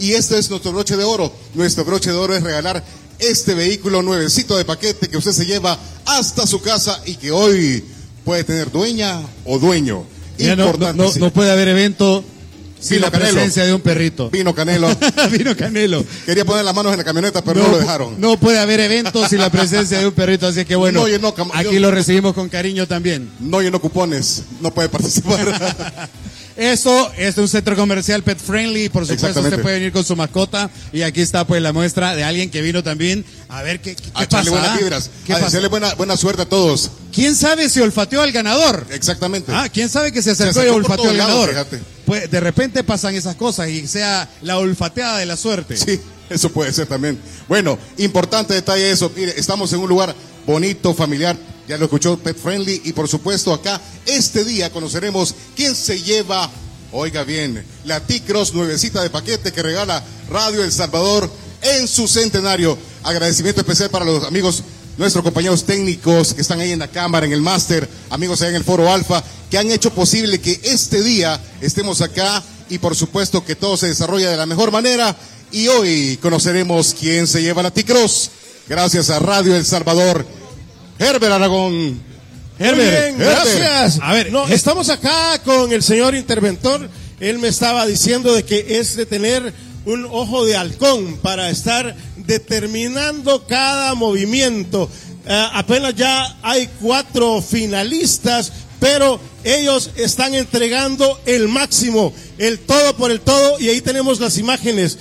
Y este es nuestro broche de oro. Nuestro broche de oro es regalar este vehículo nuevecito de paquete que usted se lleva hasta su casa y que hoy puede tener dueña o dueño. Ya no puede haber evento sin la presencia de un perrito. Vino Canelo. Vino Canelo. Quería poner las manos en la camioneta, pero no lo dejaron. No puede haber evento sin la presencia de un perrito, así que bueno, aquí lo recibimos con cariño también. No llenó cupones, no puede participar. Esto es un centro comercial pet friendly, por supuesto usted puede venir con su mascota y aquí está pues la muestra de alguien que vino también a ver qué pasa. Echarle buenas vibras, a desearle buena suerte a todos. ¿Quién sabe si olfateó al ganador? Exactamente. ¿Quién sabe que se acercó y olfateó al ganador? Fíjate. Pues de repente pasan esas cosas y sea la olfateada de la suerte. Sí, eso puede ser también. Bueno, importante detalle eso. Mire, estamos en un lugar bonito, familiar. Ya lo escuchó, pet friendly, y por supuesto acá este día conoceremos quién se lleva, oiga bien, la T-Cross nuevecita de paquete que regala Radio El Salvador en su centenario. Agradecimiento especial para los amigos, nuestros compañeros técnicos que están ahí en la cámara, en el máster, amigos allá en el Foro Alfa, que han hecho posible que este día estemos acá y por supuesto que todo se desarrolle de la mejor manera. Y hoy conoceremos quién se lleva la T-Cross. Gracias a Radio El Salvador. Herbert Aragón. Herbert, gracias. A ver, estamos acá con el señor interventor. Él me estaba diciendo de que es de tener un ojo de halcón para estar determinando cada movimiento. Apenas ya hay 4 finalistas, pero ellos están entregando el máximo, el todo por el todo, y ahí tenemos las imágenes.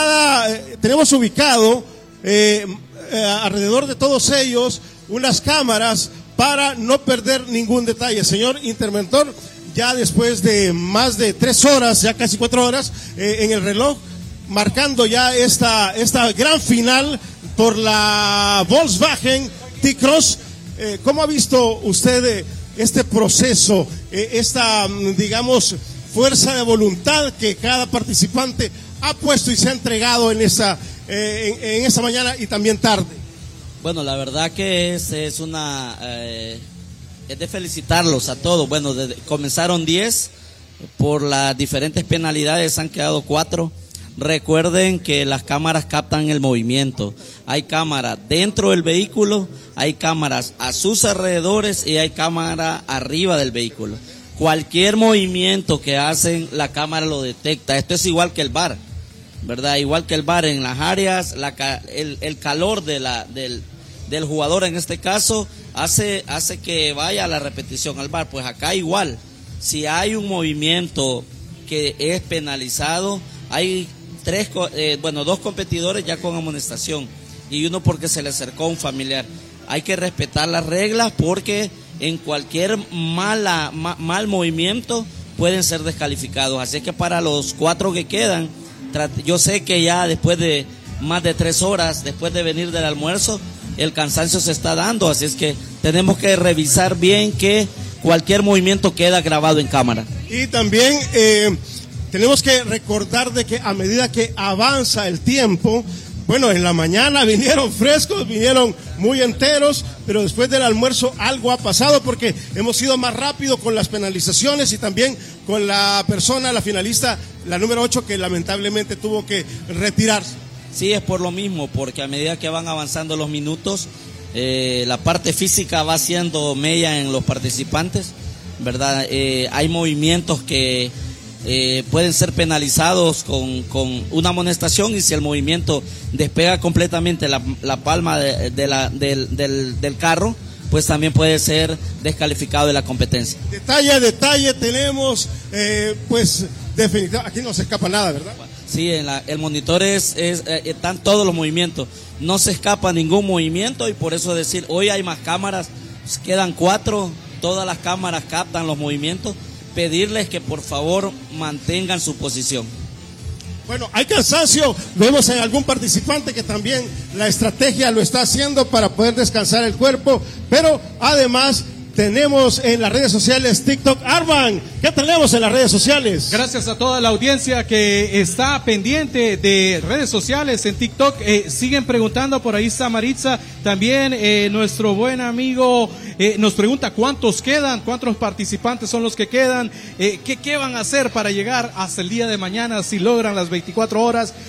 Tenemos ubicado alrededor de todos ellos unas cámaras para no perder ningún detalle. Señor interventor, ya después de más de 3 horas, ya casi 4 horas, en el reloj, marcando ya esta gran final por la Volkswagen T-Cross. ¿Cómo ha visto usted este proceso, esta, digamos, fuerza de voluntad que cada participante ha puesto y se ha entregado en esta mañana y también tarde? Bueno, la verdad que es de felicitarlos a todos. Bueno, comenzaron 10, por las diferentes penalidades han quedado 4. Recuerden que las cámaras captan el movimiento. Hay cámaras dentro del vehículo, hay cámaras a sus alrededores y hay cámara arriba del vehículo. Cualquier movimiento que hacen, la cámara lo detecta. Esto es igual que el bar, ¿verdad? Igual que el bar en las áreas, el calor del jugador en este caso hace que vaya a la repetición al bar. Pues acá igual, si hay un movimiento que es penalizado, hay 2 competidores ya con amonestación y uno porque se le acercó a un familiar. Hay que respetar las reglas porque en cualquier mal movimiento pueden ser descalificados. Así que para los 4 que quedan, yo sé que ya después de más de 3 horas, después de venir del almuerzo, el cansancio se está dando, así es que tenemos que revisar bien que cualquier movimiento queda grabado en cámara. Y también tenemos que recordar de que a medida que avanza el tiempo, bueno, en la mañana vinieron frescos, vinieron muy enteros, pero después del almuerzo algo ha pasado porque hemos ido más rápido con las penalizaciones y también con la finalista, la número 8, que lamentablemente tuvo que retirarse. Sí, es por lo mismo, porque a medida que van avanzando los minutos, la parte física va haciendo mella en los participantes, ¿verdad? Hay movimientos que pueden ser penalizados con una amonestación, y si el movimiento despega completamente la palma del carro, pues también puede ser descalificado de la competencia. Detalle a detalle tenemos, pues definitivamente, aquí no se escapa nada, ¿verdad? Sí, el monitor están todos los movimientos, no se escapa ningún movimiento, y por eso decir, hoy hay más cámaras, quedan 4, todas las cámaras captan los movimientos. Pedirles que por favor mantengan su posición. Bueno, hay cansancio, vemos en algún participante que también la estrategia lo está haciendo para poder descansar el cuerpo, pero además tenemos en las redes sociales TikTok. Arman, ¿qué tenemos en las redes sociales? Gracias a toda la audiencia que está pendiente de redes sociales en TikTok. Siguen preguntando, por ahí está Maritza. También nuestro buen amigo nos pregunta cuántos quedan, cuántos participantes son los que quedan, qué van a hacer para llegar hasta el día de mañana si logran las 24 horas.